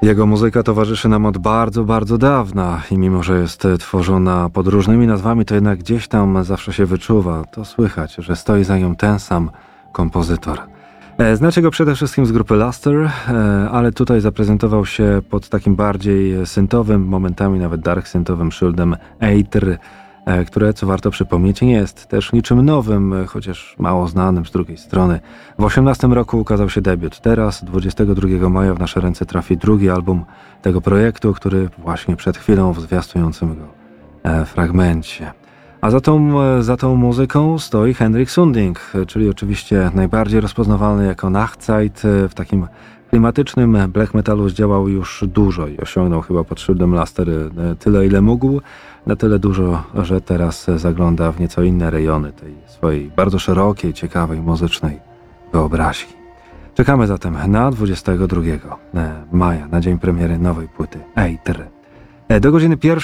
Jego muzyka towarzyszy nam od bardzo, bardzo dawna i mimo, że jest tworzona pod różnymi nazwami, to jednak gdzieś tam zawsze się wyczuwa, to słychać, że stoi za nią ten sam kompozytor. Znacie go przede wszystkim z grupy Luster, ale tutaj zaprezentował się pod takim bardziej syntowym, momentami nawet dark syntowym szyldem Aether, które, co warto przypomnieć, nie jest też niczym nowym, chociaż mało znanym z drugiej strony. W 2018 roku ukazał się debiut. Teraz, 22 maja, w nasze ręce trafi drugi album tego projektu, który właśnie przed chwilą w zwiastującym go fragmencie. A za tą muzyką stoi Henrik Sunding, czyli oczywiście najbardziej rozpoznawalny jako Nachtzeit. W takim klimatycznym black metalu zdziałał już dużo i osiągnął chyba pod szyldem Luster tyle, ile mógł. Na tyle dużo, że teraz zagląda w nieco inne rejony tej swojej bardzo szerokiej, ciekawej, muzycznej wyobraźni. Czekamy zatem na 22 maja, na dzień premiery nowej płyty Aether. Do godziny 1